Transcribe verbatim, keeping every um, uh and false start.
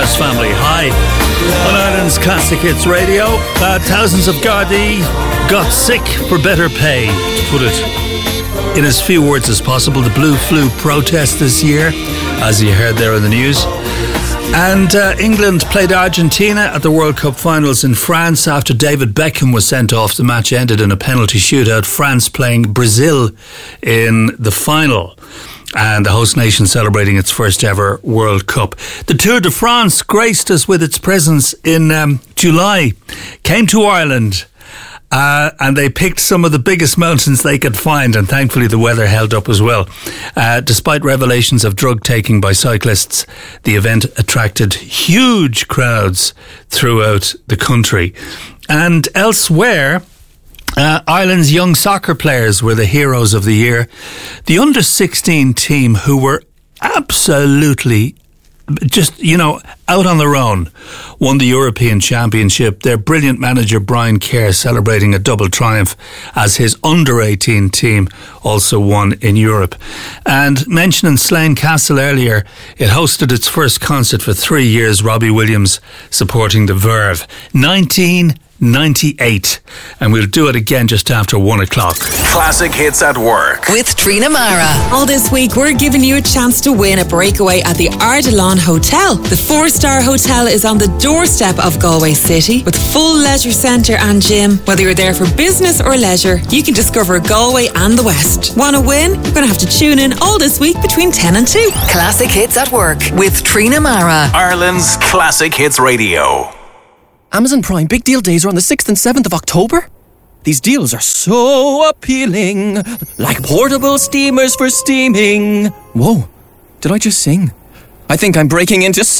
House family. Hi. On Ireland's Classic Hits Radio, uh, thousands of Gardaí got sick for better pay, to put it in as few words as possible. The Blue Flu protest this year, as you heard there in the news. And uh, England played Argentina at the World Cup finals in France after David Beckham was sent off. The match ended in a penalty shootout. France playing Brazil in the final, and the host nation celebrating its first ever World Cup. The Tour de France graced us with its presence in um, July, came to Ireland, uh, and they picked some of the biggest mountains they could find, and thankfully the weather held up as well. Uh, despite revelations of drug taking by cyclists, the event attracted huge crowds throughout the country. And elsewhere, Uh, Ireland's young soccer players were the heroes of the year. The under sixteen team, who were absolutely just, you know, out on their own, won the European Championship. Their brilliant manager Brian Kerr celebrating a double triumph as his under eighteen team also won in Europe. And mentioning Slane Castle earlier, it hosted its first concert for three years, Robbie Williams supporting the Verve. nineteen ninety-eight, and we'll do it again just after one o'clock. Classic Hits at Work with Trina Mara. All this week we're giving you a chance to win a breakaway at the Ardilaun Hotel. The four-star hotel is on the doorstep of Galway City with full leisure centre and gym. Whether you're there for business or leisure, you can discover Galway and the West. Want to win? You're going to have to tune in all this week between ten and two. Classic Hits at Work with Trina Mara. Ireland's Classic Hits Radio. Amazon Prime Big Deal Days are on the sixth and seventh of October. These deals are so appealing, like portable steamers for steaming. Whoa, did I just sing? I think I'm breaking into